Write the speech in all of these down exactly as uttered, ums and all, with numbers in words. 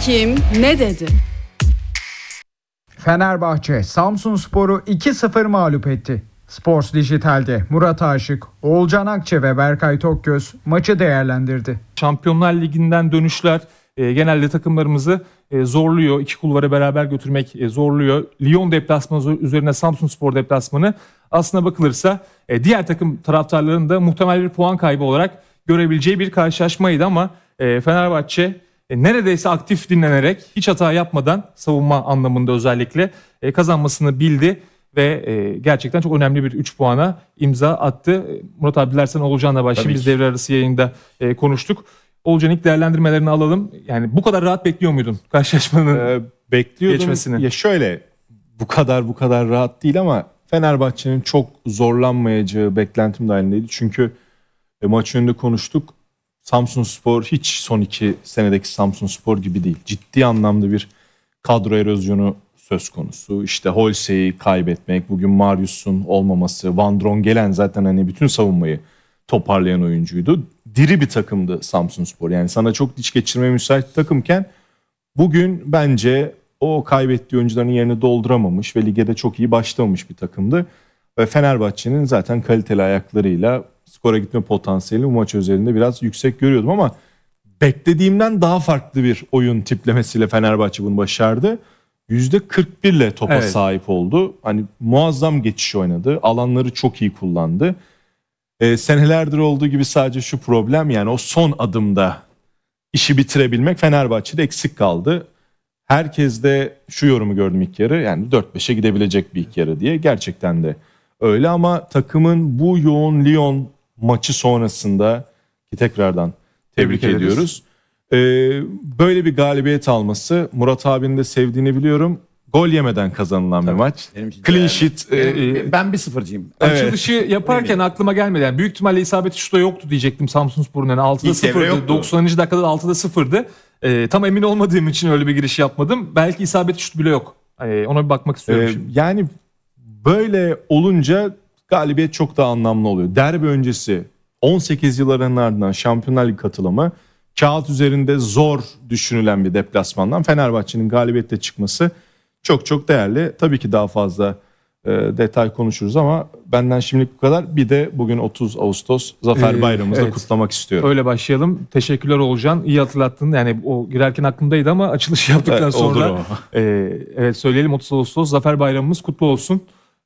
kim ne dedi? Fenerbahçe Samsunspor'u iki sıfır mağlup etti. Sports Dijital'de Murat Aşık, Oğulcan Akçe ve Berkay Tokgöz maçı değerlendirdi. Şampiyonlar Ligi'nden dönüşler e, genelde takımlarımızı e, zorluyor. İki kulvarı beraber götürmek e, zorluyor. Lyon deplasmanı üzerine Samsunspor deplasmanı aslına bakılırsa e, diğer takım taraftarlarının da muhtemel bir puan kaybı olarak görebileceği bir karşılaşmaydı ama e, Fenerbahçe e, neredeyse aktif dinlenerek hiç hata yapmadan savunma anlamında özellikle e, kazanmasını bildi. Ve e, gerçekten çok önemli bir üç puana imza attı. Murat abi dilersen Oğulcan'la başlayayım. Biz devre arası yayında e, konuştuk. Oğulcan ilk değerlendirmelerini alalım. Yani bu kadar rahat bekliyor muydun karşılaşmanın ee, bekliyordum. geçmesini? Ya şöyle, bu kadar bu kadar rahat değil ama Fenerbahçe'nin çok zorlanmayacağı beklentim dahilindeydi. Çünkü e, maç önünde konuştuk. Samsunspor hiç son iki senedeki Samsunspor gibi değil. Ciddi anlamda bir kadro erozyonu söz konusu. İşte Holse'yi kaybetmek, bugün Marius'un olmaması, Van Drongelen zaten hani bütün savunmayı toparlayan oyuncuydu. Diri bir takımdı Samsunspor. Yani sana çok diş geçirmeye müsait takımken bugün bence o kaybettiği oyuncuların yerini dolduramamış ve lige de çok iyi başlamamış bir takımdı. Ve Fenerbahçe'nin zaten kaliteli ayaklarıyla skora gitme potansiyeli bu maç özelinde biraz yüksek görüyordum ama beklediğimden daha farklı bir oyun tiplemesiyle Fenerbahçe bunu başardı. yüzde kırk bir ile topa evet. sahip oldu. Hani muazzam geçiş oynadı. Alanları çok iyi kullandı. Ee, senelerdir olduğu gibi sadece şu problem, yani o son adımda işi bitirebilmek Fenerbahçe'de eksik kaldı. Herkes de şu yorumu gördüm ilk yarı, yani dört beşe gidebilecek bir ilk yarı diye. Gerçekten de öyle ama takımın bu yoğun Lyon maçı sonrasında ki tekrardan tebrik, tebrik ediyoruz. Ee, böyle bir galibiyet alması, Murat abinin de sevdiğini biliyorum. Gol yemeden kazanılan Tabii, bir maç. Clean sheet. E, e, ben bir sıfırcıyım. Evet. Açılışı yaparken aklıma gelmedi. Yani büyük ihtimalle isabetli şutu yoktu diyecektim Samsunspor'un. Yani altıda sıfırdı. doksanıncı dakikada altıda sıfırdı. E, tam emin olmadığım için öyle bir giriş yapmadım. Belki isabetli şut bile yok. E, ona bir bakmak istiyorum ee, şimdi. Yani böyle olunca galibiyet çok daha anlamlı oluyor. Derbi öncesi on sekiz yılların ardından Şampiyonlar Ligi katılımı, kağıt üzerinde zor düşünülen bir deplasmandan Fenerbahçe'nin galibiyette çıkması çok çok değerli. Tabii ki daha fazla e, detay konuşuruz ama benden şimdilik bu kadar. Bir de bugün otuz Ağustos Zafer Bayramımızı ee, evet. kutlamak istiyorum. Öyle başlayalım. Teşekkürler Oğulcan. İyi hatırlattın. Yani o girerken aklımdaydı ama açılış yaptıktan evet, sonra e, evet söyleyelim, otuz Ağustos Zafer Bayramımız kutlu olsun.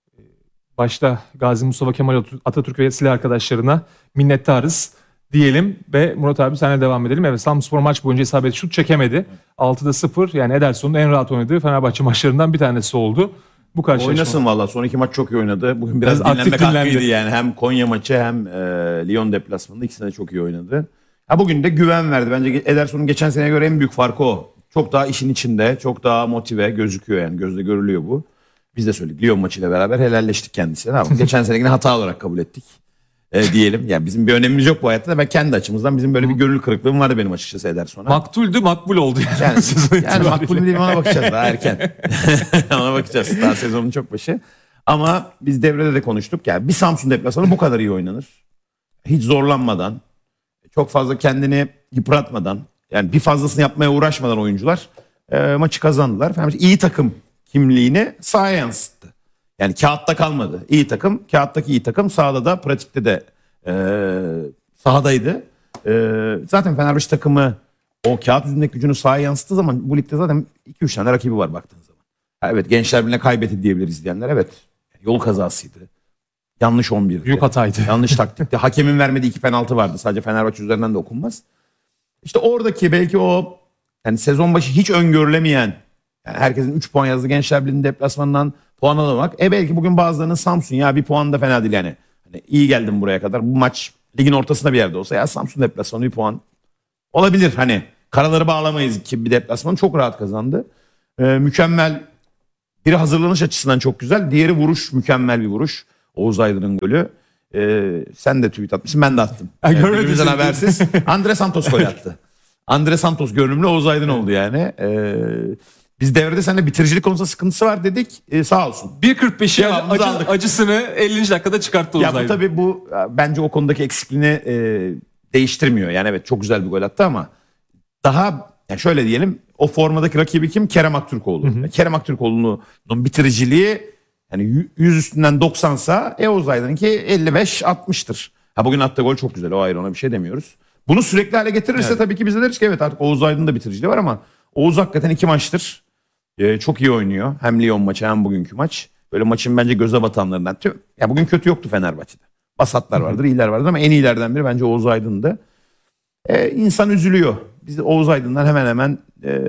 Başta Gazi Mustafa Kemal Atatürk ve silah arkadaşlarına minnettarız diyelim ve Murat abi senle devam edelim. Evet, Samsunspor maç boyunca isabetli şut çekemedi. altıda sıfır, yani Ederson'un en rahat oynadığı Fenerbahçe maçlarından bir tanesi oldu. Bu karşılaşma. Oynasın valla, son iki maç çok iyi oynadı. Bugün biraz, biraz dinlenmek hakkıydı yani. Hem Konya maçı hem e, Lyon deplasmanında ikisinde de çok iyi oynadı. Ha, bugün de güven verdi. Bence Ederson'un geçen seneye göre en büyük farkı o. Çok daha işin içinde, çok daha motive gözüküyor yani, gözle görülüyor bu. Biz de söyledik, Lyon maçıyla beraber helalleştik kendisine ama geçen sene yine hata olarak kabul ettik. E, diyelim. Yani bizim bir önemimiz yok bu hayatta da ben kendi açımızdan bizim böyle bir gönül kırıklığım vardı benim açıkçası Ederson'a. Maktuldü, makbul oldu yani. Yani, yani makbul değil, ona bakacağız daha erken. Ona bakacağız. Daha sezonun çok başı. Ama biz devrede de konuştuk. Yani bir Samsun deplasmanı bu kadar iyi oynanır. Hiç zorlanmadan, çok fazla kendini yıpratmadan, yani bir fazlasını yapmaya uğraşmadan oyuncular e, maçı kazandılar. Fenerbahçe iyi takım kimliğini sahaya yansıttı. Yani kağıtta kalmadı. İyi takım, kağıttaki iyi takım sahada da, pratikte de e, sahadaydı. E, zaten Fenerbahçe takımı o kağıt yüzündeki gücünü sahaya yansıttığı zaman bu ligde zaten iki üç tane rakibi var baktığın zaman. Evet, Gençler Birliği'ne kaybetti diyebiliriz izleyenler. Evet, yol kazasıydı. Yanlış on bir. Büyük hataydı. Yanlış taktikti. Hakemin vermediği iki penaltı vardı. Sadece Fenerbahçe üzerinden de okunmaz. İşte oradaki belki o, yani sezon başı hiç öngörülemeyen, yani herkesin üç puan yazdığı Gençler Birliği'nin deplasmanından puan alamak. E belki bugün bazılarının Samsun, ya bir puan da fena değil yani. Hani iyi geldim buraya kadar. Bu maç ligin ortasında bir yerde olsa ya Samsun deplasmanı bir puan olabilir. Hani karaları bağlamayız ki bir deplasman çok rahat kazandı. Ee, mükemmel. Biri hazırlanış açısından çok güzel. Diğeri vuruş, mükemmel bir vuruş. Oğuz Aydın'ın golü. Ee, sen de tweet atmışsın, ben de attım. Yani birbirimizden habersiz. Andre Santos gol attı. Andre Santos görünümlü Oğuz Aydın oldu yani. Ee, Biz devrede seninle bitiricilik konusunda sıkıntısı var dedik. Ee, sağ olsun. bir kırk beşe acı, acısını ellinci dakikada çıkarttı Oğuz Aydın. Ya bu tabii bu bence o konudaki eksikliğini e, değiştirmiyor. Yani evet, çok güzel bir gol attı ama daha, yani şöyle diyelim, O formadaki rakibi kim? Kerem Aktürkoğlu. Hı hı. Kerem Aktürkoğlu'nun bitiriciliği yani yüz üstünden doksansa Oğuz Aydın'ınki elli beş altmıştır. Ha bugün attığı gol çok güzel, o ayrı, ona bir şey demiyoruz. Bunu sürekli hale getirirse evet, tabii ki biz de deriz ki evet artık Oğuz Aydın'ın da bitiriciliği var ama Oğuz hakikaten iki maçtır ee, çok iyi oynuyor. Hem Lyon maçı hem bugünkü maç. Böyle maçın bence göze batanlarından. Ya bugün kötü yoktu Fenerbahçe'de. Basatlar vardır, iyiler vardır ama en iyilerden biri bence Oğuz Aydın'dı. Ee, insan üzülüyor. Biz Oğuz Aydın'dan hemen hemen e,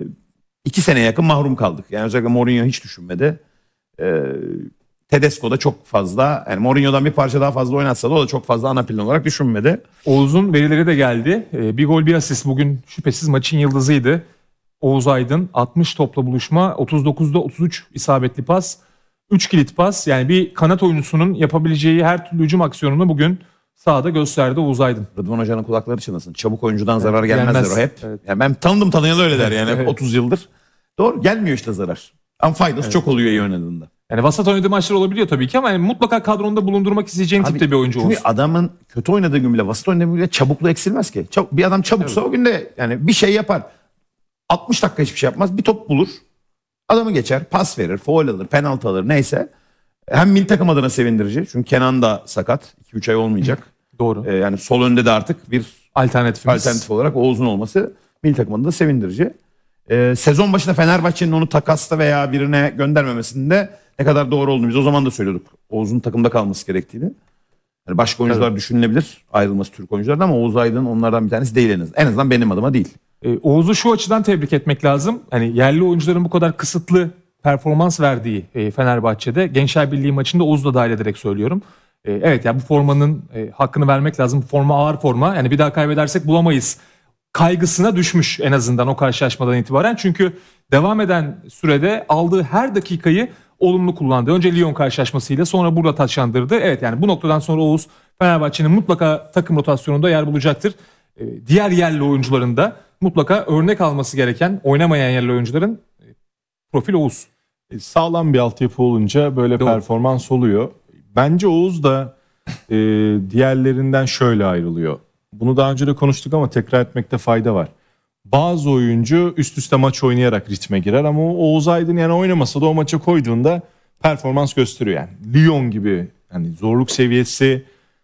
iki sene yakın mahrum kaldık. Yani özellikle Mourinho hiç düşünmedi. Ee, Tedesco da çok fazla, yani Mourinho'dan bir parça daha fazla oynatsa da o da çok fazla ana plan olarak düşünmedi. Oğuz'un verileri de geldi. Ee, bir gol bir asist bugün şüphesiz maçın yıldızıydı. Oğuz Aydın altmış topla buluşma, otuz dokuzda otuz üç isabetli pas, üç kilit pas. Yani bir kanat oyuncusunun yapabileceği her türlü hücum aksiyonunu bugün sahada gösterdi Oğuz Aydın. Rıdvan Hoca'nın kulakları çınlasın. Çabuk oyuncudan zarar evet, gelmez, gelmez der o hep. Evet. Yani ben tanıdım tanıyalı öyle der yani evet. otuz yıldır. Doğru, gelmiyor işte zarar. Ama faydası evet, çok oluyor iyi oynadığında. Yani vasat oynadığı maçlar olabiliyor tabii ki ama yani mutlaka kadronda bulundurmak isteyeceğin abi, tipte bir oyuncu olsun. Çünkü adamın kötü oynadığı gün bile, vasat oynadığı gün bile çabukluğu eksilmez ki. Çab- bir adam çabuksa evet, o gün de yani bir şey yapar. altmış dakika hiçbir şey yapmaz. Bir top bulur. Adamı geçer, pas verir, faul alır, penaltı alır neyse. Hem milli takım adına sevindirici. Çünkü Kenan da sakat. iki üç ay olmayacak. Doğru. Ee, yani sol önde de artık bir alternatifimiz. Alternatif olarak Oğuz'un olması milli takım adına sevindirici. Ee, sezon başında Fenerbahçe'nin onu takasta veya birine göndermemesinde ne kadar doğru olduğunu biz o zaman da söylüyorduk. Oğuz'un takımda kalması gerektiğini. Yani başka oyuncular evet, düşünülebilir ayrılması Türk oyunculardan ama Oğuz Aydın onlardan bir tanesi değil en azından. En azından benim adıma değil. Ee, Oğuz'u şu açıdan tebrik etmek lazım. Hani yerli oyuncuların bu kadar kısıtlı performans verdiği e, Fenerbahçe'de Gençler Birliği maçında Oğuz'u da dahil ederek söylüyorum. E, evet yani bu formanın e, hakkını vermek lazım. Bu forma ağır forma. Yani bir daha kaybedersek bulamayız kaygısına düşmüş en azından o karşılaşmadan itibaren. Çünkü devam eden sürede aldığı her dakikayı olumlu kullandı. Önce Lyon karşılaşmasıyla sonra burada taçlandırdı. Evet yani bu noktadan sonra Oğuz Fenerbahçe'nin mutlaka takım rotasyonunda yer bulacaktır. E, diğer yerli oyuncuların da mutlaka örnek alması gereken, oynamayan yerli oyuncuların e, profil Oğuz. E, sağlam bir altyapı olunca böyle doğru, performans oluyor. Bence Oğuz da e, diğerlerinden şöyle ayrılıyor. Bunu daha önce de konuştuk ama tekrar etmekte fayda var. Bazı oyuncu üst üste maç oynayarak ritme girer ama Oğuz Aydın yani oynamasa da o maça koyduğunda performans gösteriyor. Yani Lyon gibi yani zorluk seviyesi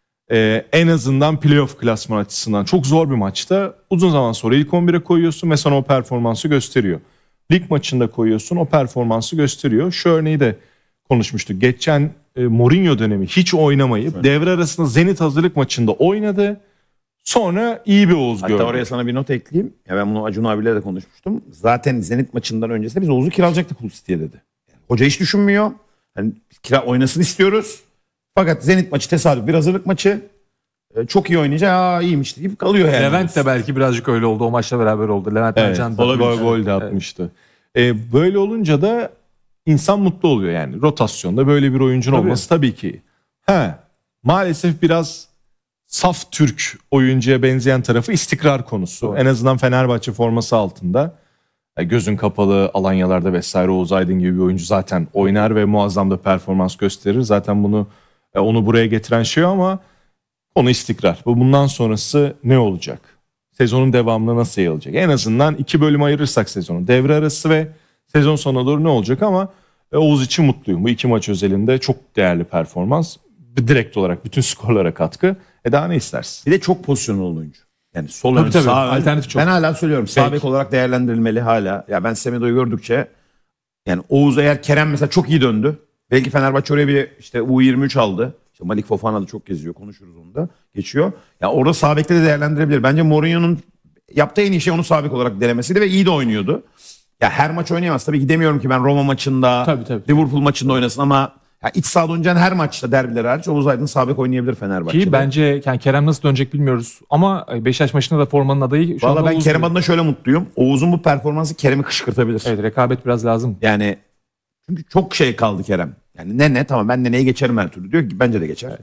e, en azından playoff klasman açısından çok zor bir maçta uzun zaman sonra ilk on bire koyuyorsun ve sana o performansı gösteriyor. Lig maçında koyuyorsun, o performansı gösteriyor. Şu örneği de konuşmuştuk. Geçen e, Mourinho dönemi hiç oynamayıp evet, devre arasında Zenit hazırlık maçında oynadı. Sonra iyi bir Oğuz Hatta gördük. Hatta oraya sana bir not ekleyeyim. Ya ben bunu Acun abiyle de konuşmuştum. Zaten Zenit maçından öncesinde biz Oğuz'u kiralayacaktık Hull City'ye dedi. Yani hoca hiç düşünmüyor. Yani kira oynasın istiyoruz. Fakat Zenit maçı tesadüf bir hazırlık maçı. Ee, çok iyi oynayacak. Aa iyiymiş deyip kalıyor yani. Levent de belki birazcık öyle oldu. O maçla beraber oldu. Levent evet, Ercan da gol, gol de atmıştı. Evet. Ee, böyle olunca da insan mutlu oluyor yani. Rotasyonda böyle bir oyuncunun tabii, olması tabii ki. He, maalesef biraz saf Türk oyuncuya benzeyen tarafı istikrar konusu. Doğru. En azından Fenerbahçe forması altında gözün kapalı alanyalarda vesaire Oğuz Aydın gibi bir oyuncu zaten oynar ve muazzam da performans gösterir. Zaten bunu onu buraya getiren şey ama konu istikrar. Bundan sonrası ne olacak? Sezonun devamını nasıl yayılacak? En azından iki bölüm ayırırsak sezonu. Devre arası ve sezon sonuna doğru ne olacak ama Oğuz için mutluyum. Bu iki maç özelinde çok değerli performans. Direkt olarak bütün skorlara katkı. E daha ne istersin? Bir de çok pozisyonlu oyuncu. Yani sol tabii, ön, tabii. sağ ön. Alternatif çok. Ben hala söylüyorum. Sağ bek olarak değerlendirilmeli hala. Ya ben Semedo'yu gördükçe yani Oğuz eğer Kerem mesela çok iyi döndü. Belki Fenerbahçe oraya bir işte U yirmi üç aldı. İşte Malik Fofana da çok geziyor. Konuşuruz onu da. Geçiyor. Ya orada sağ bekte de değerlendirebilir. Bence Mourinho'nun yaptığı en iyi şey onu sağ bek olarak denemesiydi ve iyi de oynuyordu. Ya her maç oynayamaz. Tabii ki demiyorum ki ben Roma maçında, tabii, tabii. Liverpool maçında oynasın ama ya iç sahada oynayan her maçta derbiler hariç Oğuz Aydın sağ bek oynayabilir Fenerbahçe'de. Ki bence yani Kerem nasıl dönecek bilmiyoruz ama Beşiktaş maçında da formanın adayı şu Vallahi anda ben Oğuz Kerem gibi. Adına şöyle mutluyum. Oğuz'un bu performansı Kerem'i kışkırtabilir. Evet, rekabet biraz lazım. Yani çünkü çok şey kaldı Kerem. Yani ne ne tamam ben Nene'yi geçerim her türlü diyor ki bence de geçer. Evet.